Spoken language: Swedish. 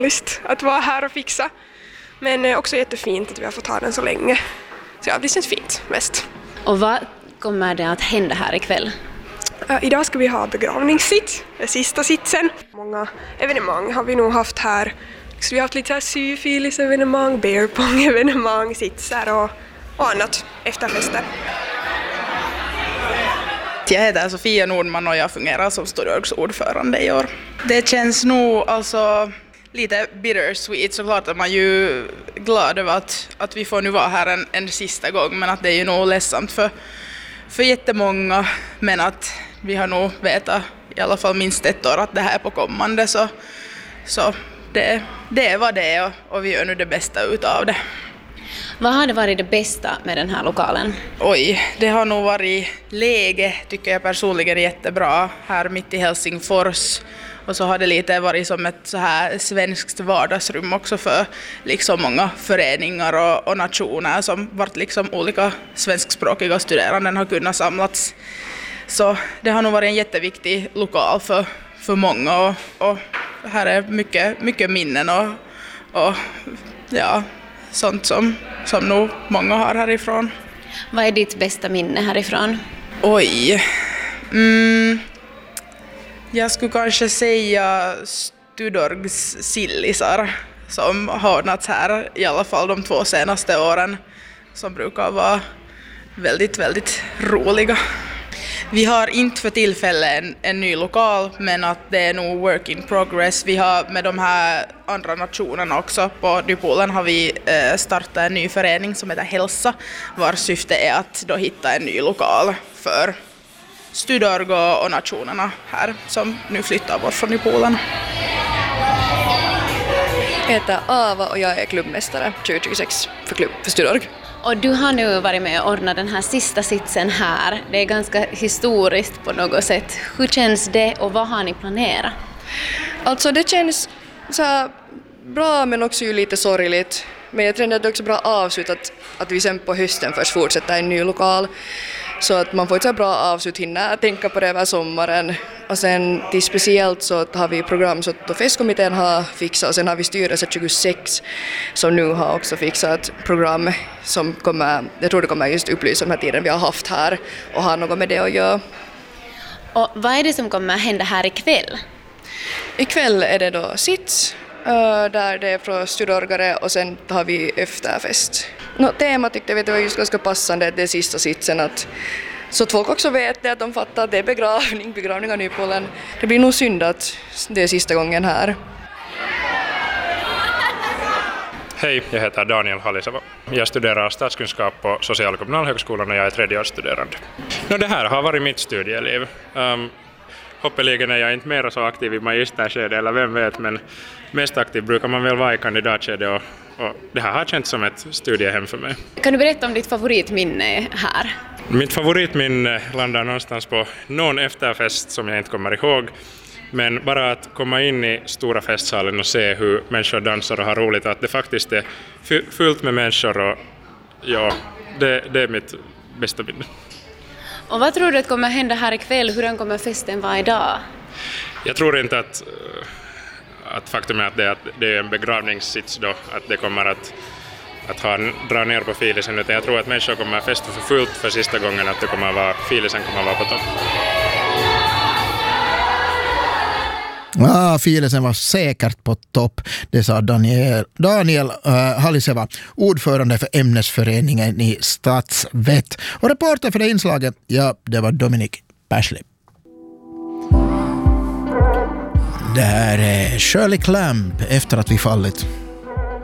lust att vara här och fixa. Men också jättefint att vi har fått ha den så länge. Så ja, det känns fint mest. Och vad kommer det att hända här ikväll? Idag ska vi ha begravningssitt, den sista sitsen. Många evenemang har vi nog haft här. Så vi har haft lite så här syfilis-evenemang, beerpong-evenemang, sitsar och annat efter festen. Jag heter Sofia Nordman och jag fungerar som studieordförande i år. Det känns nog alltså lite bittersweet, såklart att man är ju glad över att vi får nu vara här en sista gång, men att det är ju nog ledsamt för jättemånga, men att vi har nog vetat i alla fall minst ett år att det här är på kommande, så det är vad det är och vi gör nu det bästa utav det. Vad har det varit det bästa med den här lokalen? Oj, det har nog varit läge, tycker jag personligen är jättebra, här mitt i Helsingfors. Och så har det lite varit som ett så här svenskt vardagsrum också för liksom många föreningar och nationer som varit liksom olika svenskspråkiga studeranden har kunnat samlats. Så det har nog varit en jätteviktig lokal för många och här är mycket minnen och ja, sånt som nog många har härifrån. Vad är ditt bästa minne härifrån? Oj. Jag skulle kanske säga Studorgs sillisar som har ordnats här i alla fall de 2 senaste åren, som brukar vara väldigt, väldigt roliga. Vi har inte för tillfället en ny lokal, men att det är nog work in progress. Vi har med de här andra nationerna också på Dypolen har vi startat en ny förening som heter Hälsa, vars syfte är att då hitta en ny lokal för Studorg och nationerna här som nu flyttar bort från Dypolen. Jag heter Ava och jag är klubbmästare 2026 för Studorg. Och du har nu varit med och ordnat den här sista sitsen här. Det är ganska historiskt på något sätt. Hur känns det och vad har ni planerat? Alltså det känns så här bra, men också ju lite sorgligt. Men jag tror att det är också bra avslut att vi sen på hösten först fortsätter i en ny lokal. Så att man får ett så bra avslut, hinna tänka på det över sommaren. Och sen till speciellt så har vi program så att festkommittén har fixat, och sen har vi styrelse 26 som nu har också fixat program som kommer, jag tror det kommer just upplysa den här tiden vi har haft här och har något med det att göra. Och vad är det som kommer hända här ikväll? Ikväll är det då sits, där det är från studorgare, och sen har vi efterfest. Temat tyckte jag var just ganska passande, att det är sista sitsen, så att folk också vet det, att de fattar att det är begravning av Nypolen. Det blir nog synd att det är sista gången här. Hej, jag heter Daniel Haliseva. Jag studerar statskunskap på Social- och kommunalhögskolan och jag är tredjeårsstuderande. Det här har varit mitt studieliv. Hoppeligen är jag inte mer så aktiv i magisterskede, eller vem vet, men mest aktiv brukar man väl vara i kandidatskede och det här har känts som ett studiehem för mig. Kan du berätta om ditt favoritminne här? Mitt favoritminne landar någonstans på någon efterfest som jag inte kommer ihåg, men bara att komma in i stora festsalen och se hur människor dansar och har roligt, att det faktiskt är fullt med människor, och ja, det är mitt bästa minne. Och vad tror du att kommer hända här ikväll? Hur kommer festen vara idag? Jag tror inte att faktum är att det är en begravningssits då, att det kommer att dra ner på filisen, utan jag tror att människor kommer att festa för fullt för sista gången, att filisen kommer att vara på topp. Filisen var säkert på topp, det sa Daniel Haliseva, ordförande för ämnesföreningen i statsvett. Och reporter för det inslaget, ja, det var Dominic Pashley. Det här är Shirley Clamp, Efter att vi fallit.